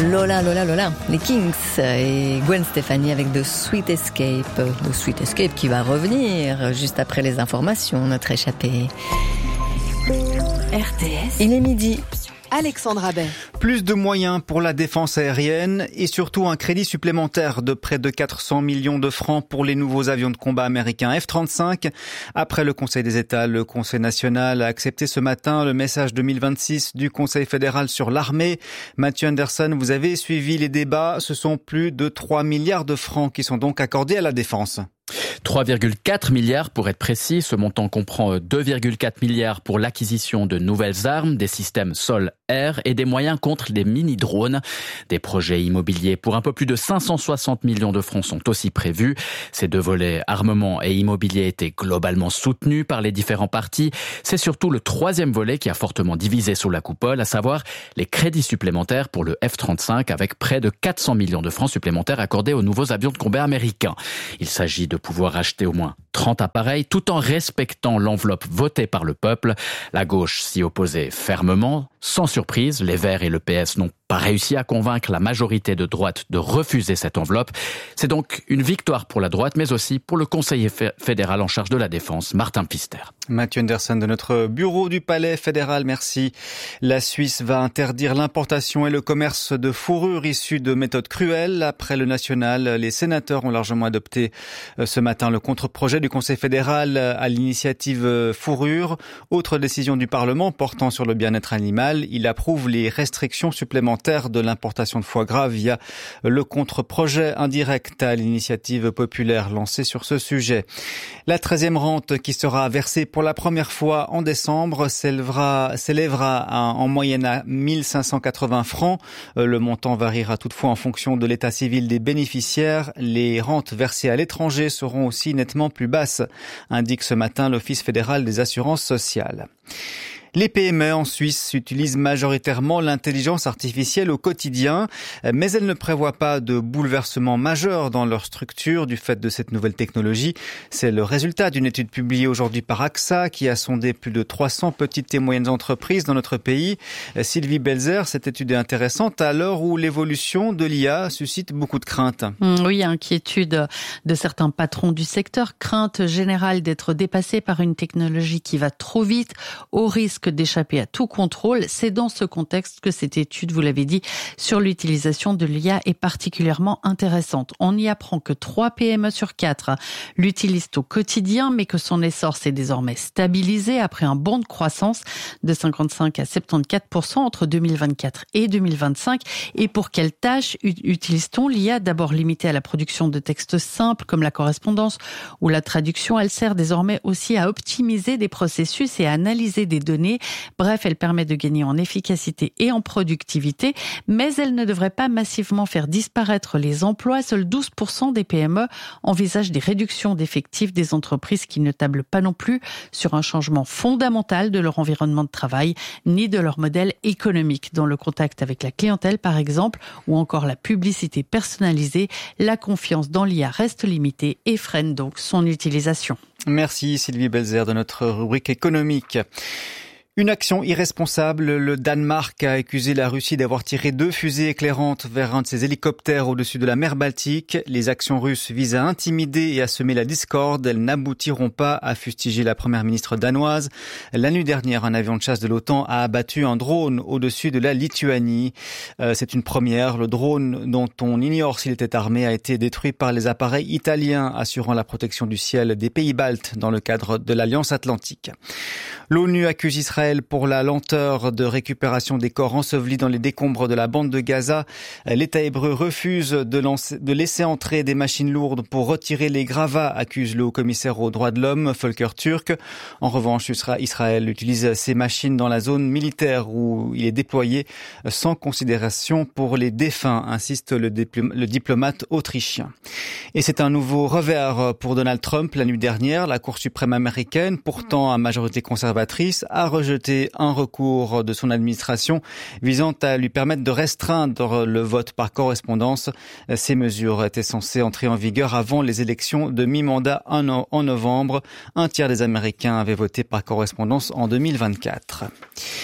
Lola, les Kings et Gwen Stefani avec The Sweet Escape. The Sweet Escape qui va revenir juste après les informations, notre échappée. RTS. Il est midi. Alexandra Bay. Plus de moyens pour la défense aérienne et surtout un crédit supplémentaire de près de 400 millions de francs pour les nouveaux avions de combat américains F-35. Après le Conseil des États, le Conseil national a accepté ce matin le message 2026 du Conseil fédéral sur l'armée. Mathieu Anderson, vous avez suivi les débats. Ce sont plus de 3 milliards de francs qui sont donc accordés à la défense. 3,4 milliards pour être précis. Ce montant comprend 2,4 milliards pour l'acquisition de nouvelles armes, des systèmes sol-air et des moyens contre les mini-drones. Des projets immobiliers pour un peu plus de 560 millions de francs sont aussi prévus. Ces deux volets, armement et immobilier, étaient globalement soutenus par les différents partis. C'est surtout le troisième volet qui a fortement divisé sous la coupole, à savoir les crédits supplémentaires pour le F-35 avec près de 400 millions de francs supplémentaires accordés aux nouveaux avions de combat américains. Il s'agit de pouvoir acheter au moins 30 appareils tout en respectant l'enveloppe votée par le peuple. La gauche s'y opposait fermement. Sans surprise, les Verts et le PS n'ont pas réussi à convaincre la majorité de droite de refuser cette enveloppe. C'est donc une victoire pour la droite, mais aussi pour le conseiller fédéral en charge de la défense, Martin Pister. Mathieu Anderson de notre bureau du Palais fédéral, merci. La Suisse va interdire l'importation et le commerce de fourrures issues de méthodes cruelles. Après le national, les sénateurs ont largement adopté ce matin le contre-projet du Conseil fédéral à l'initiative fourrure. Autre décision du Parlement portant sur le bien-être animal. Il approuve les restrictions supplémentaires de l'importation de foie gras via le contre-projet indirect à l'initiative populaire lancée sur ce sujet. La 13e rente qui sera versée pour la première fois en décembre s'élèvera en moyenne à 1580 francs. Le montant variera toutefois en fonction de l'état civil des bénéficiaires. Les rentes versées à l'étranger seront aussi nettement plus basses, indique ce matin l'Office fédéral des assurances sociales. Les PME en Suisse utilisent majoritairement l'intelligence artificielle au quotidien, mais elles ne prévoient pas de bouleversement majeur dans leur structure du fait de cette nouvelle technologie. C'est le résultat d'une étude publiée aujourd'hui par AXA qui a sondé plus de 300 petites et moyennes entreprises dans notre pays. Sylvie Belzer, cette étude est intéressante à l'heure où l'évolution de l'IA suscite beaucoup de craintes. Oui, inquiétude de certains patrons du secteur, crainte générale d'être dépassés par une technologie qui va trop vite, au risque d'échapper à tout contrôle. C'est dans ce contexte que cette étude, vous l'avez dit, sur l'utilisation de l'IA est particulièrement intéressante. On y apprend que 3 PME sur 4 l'utilisent au quotidien, mais que son essor s'est désormais stabilisé après un bond de croissance de 55 à 74% entre 2024 et 2025. Et pour quelles tâches utilise-t-on l'IA ? D'abord limitée à la production de textes simples comme la correspondance ou la traduction, elle sert désormais aussi à optimiser des processus et à analyser des données. Bref, elle permet de gagner en efficacité et en productivité, mais elle ne devrait pas massivement faire disparaître les emplois. Seuls 12% des PME envisagent des réductions d'effectifs, des entreprises qui ne tablent pas non plus sur un changement fondamental de leur environnement de travail, ni de leur modèle économique. Dans le contact avec la clientèle, par exemple, ou encore la publicité personnalisée, la confiance dans l'IA reste limitée et freine donc son utilisation. Merci Sylvie Belzer de notre rubrique économique. Une action irresponsable. Le Danemark a accusé la Russie d'avoir tiré 2 fusées éclairantes vers un de ses hélicoptères au-dessus de la mer Baltique. Les actions russes visent à intimider et à semer la discorde. Elles n'aboutiront pas, a fustigé la première ministre danoise. La nuit dernière, un avion de chasse de l'OTAN a abattu un drone au-dessus de la Lituanie. C'est une première. Le drone, dont on ignore s'il était armé, a été détruit par les appareils italiens assurant la protection du ciel des pays baltes dans le cadre de l'Alliance Atlantique. L'ONU accuse Israël pour la lenteur de récupération des corps ensevelis dans les décombres de la bande de Gaza. L'État hébreu refuse de laisser entrer des machines lourdes pour retirer les gravats, accuse le haut-commissaire aux droits de l'homme, Volker Turk. En revanche, Israël utilise ces machines dans la zone militaire où il est déployé sans considération pour les défunts, insiste le diplomate autrichien. Et c'est un nouveau revers pour Donald Trump. La nuit dernière, la Cour suprême américaine, pourtant à majorité conservatrice, a rejeté un recours de son administration visant à lui permettre de restreindre le vote par correspondance. Ces mesures étaient censées entrer en vigueur avant les élections de mi-mandat en novembre. Un tiers des Américains avaient voté par correspondance en 2024.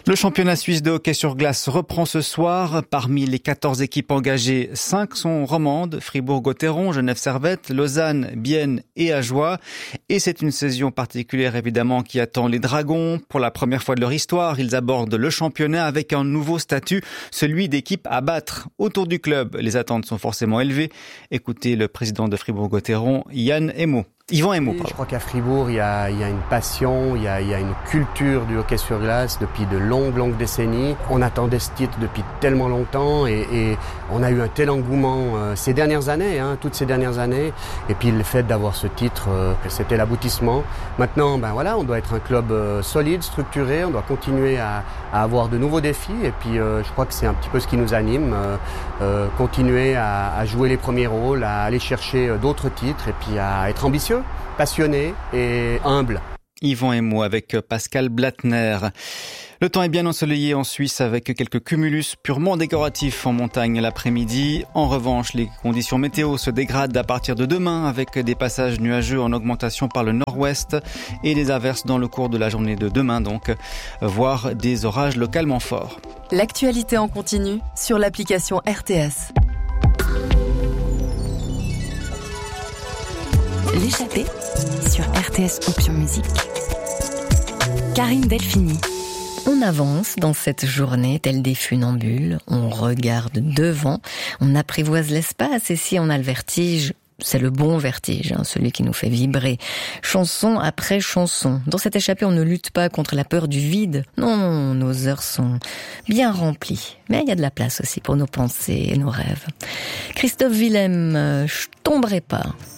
Le championnat suisse de hockey sur glace reprend ce soir. Parmi les 14 équipes engagées, 5 sont romandes. Fribourg-Gotteron, Genève-Servette, Lausanne, Bienne et Ajoie. Et c'est une saison particulière évidemment qui attend les Dragons. Pour la première fois de leur histoire, ils abordent le championnat avec un nouveau statut, celui d'équipe à battre. Autour du club, les attentes sont forcément élevées. Écoutez le président de Fribourg-Gotteron, Yvan Emo. Je crois qu'à Fribourg, il y a une passion, il y a une culture du hockey sur glace depuis de longues décennies. On attendait ce titre depuis tellement longtemps et on a eu un tel engouement ces dernières années, toutes ces dernières années. Et puis le fait d'avoir ce titre, c'était l'aboutissement. Maintenant, on doit être un club solide, structuré, on doit continuer à avoir de nouveaux défis. Et puis je crois que c'est un petit peu ce qui nous anime, continuer à jouer les premiers rôles, à aller chercher d'autres titres et puis à être ambitieux, passionné et humble. Yvan Emo avec Pascal Blattner. Le temps est bien ensoleillé en Suisse avec quelques cumulus purement décoratifs en montagne l'après-midi. En revanche, les conditions météo se dégradent à partir de demain avec des passages nuageux en augmentation par le nord-ouest et des averses dans le cours de la journée de demain donc, voire des orages localement forts. L'actualité en continu sur l'application RTS. L'échappée sur RTS Option Musique. Karine Delphini. On avance dans cette journée telle des funambules, on regarde devant, on apprivoise l'espace et si on a le vertige, c'est le bon vertige, celui qui nous fait vibrer. Chanson après chanson. Dans cette échappée, on ne lutte pas contre la peur du vide. Non, nos heures sont bien remplies. Mais il y a de la place aussi pour nos pensées et nos rêves. Christophe Willem, je tomberai pas.